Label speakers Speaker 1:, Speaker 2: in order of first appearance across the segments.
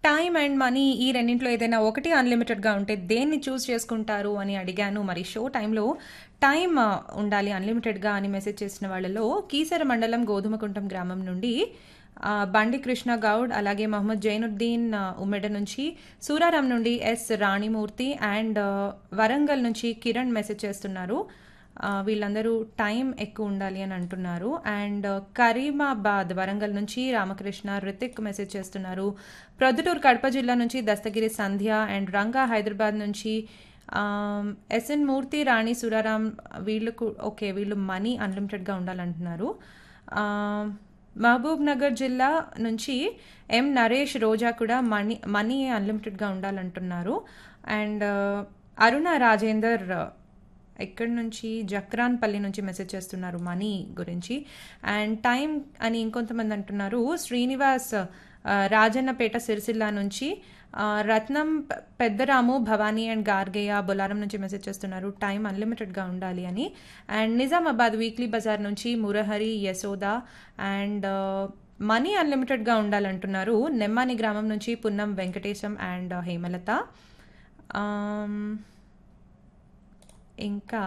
Speaker 1: Time and money ఈ రెండింటిలో ఏదైనా ఒకటి అన్‌లిమిటెడ్‌గా ఉంటే దేన్ని చూజ్ చేసుకుంటారు అని అడిగాను. మరి షో టైమ్‌లో టైమ్ ఉండాలి అన్‌లిమిటెడ్‌గా అని మెసేజ్ చేసిన వాళ్ళలో కీసర మండలం గోధుమకుంటం గ్రామం నుండి బండి కృష్ణ గౌడ్, అలాగే మహమ్మద్ జైనుద్దీన్ ఉమ్మెడ నుంచి, సూరారం నుండి ఎస్ రాణిమూర్తి అండ్ వరంగల్ నుంచి కిరణ్ మెసేజ్ చేస్తున్నారు. వీళ్ళందరూ టైం ఎక్కువ ఉండాలి అని అంటున్నారు. అండ్ కరీమాబాద్ వరంగల్ నుంచి రామకృష్ణ రితిక్ మెసేజ్ చేస్తున్నారు. ప్రొద్దుటూరు కడప జిల్లా నుంచి దస్తగిరి సంధ్య అండ్ రంగా హైదరాబాద్ నుంచి ఎస్ఎన్ మూర్తి రాణి సురారాం ఓకే వీళ్ళు మనీ అన్లిమిటెడ్గా ఉండాలంటున్నారు. ఆ, మహబూబ్ నగర్ జిల్లా నుంచి ఎం నరేష్ రోజా కూడా మనీ అన్లిమిటెడ్గా ఉండాలంటున్నారు. అండ్ అరుణ రాజేందర్ ఎక్కడి నుంచి జక్రాన్పల్లి నుంచి మెసేజ్ చేస్తున్నారు మనీ గురించి. అండ్ టైం అని ఇంకొంతమంది అంటున్నారు. శ్రీనివాస్ రాజన్నపేట సిరిసిల్ల నుంచి, రత్నం పెద్దరాము భవానీ అండ్ గార్గేయ బొలారం నుంచి మెసేజ్ చేస్తున్నారు టైం అన్లిమిటెడ్గా ఉండాలి అని. అండ్ నిజామాబాద్ వీక్లీ బజార్ నుంచి మురహరి యశోద అండ్ మనీ అన్లిమిటెడ్గా ఉండాలంటున్నారు. నెమ్మాని గ్రామం నుంచి పున్నం వెంకటేశం అండ్ హేమలత. ఇంకా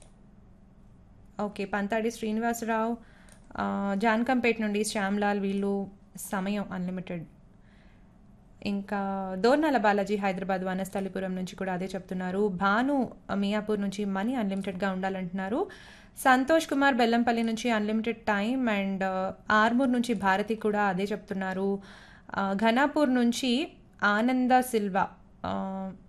Speaker 1: ఓకే పంతాడి శ్రీనివాసరావు, జాన్కంపేట నుండి శ్యామ్లాల్ వీళ్ళు సమయం అన్లిమిటెడ్. ఇంకా దోర్నాల బాలాజీ హైదరాబాద్ వనస్థలిపురం నుంచి కూడా అదే చెప్తున్నారు. భాను మియాపూర్ నుంచి మనీ అన్లిమిటెడ్గా ఉండాలంటున్నారు. సంతోష్ కుమార్ బెల్లంపల్లి నుంచి అన్లిమిటెడ్ టైం అండ్ ఆర్మూర్ నుంచి భారతి కూడా అదే చెప్తున్నారు. ఘనాపూర్ నుంచి ఆనంద సిల్వా